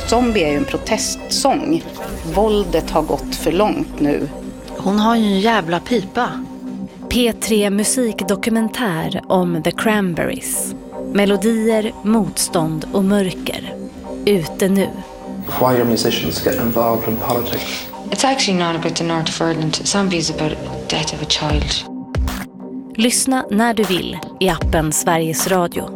Zombie är ju en protestsång. Våldet har gått för långt nu. Hon har ju en jävla pipa. P3 musikdokumentär om The Cranberries. Melodier, motstånd och mörker. Ute nu. Why are musicians getting involved in politics? It's actually not about the North of Ireland. Zombie is about the death of a child. Lyssna när du vill i appen Sveriges Radio.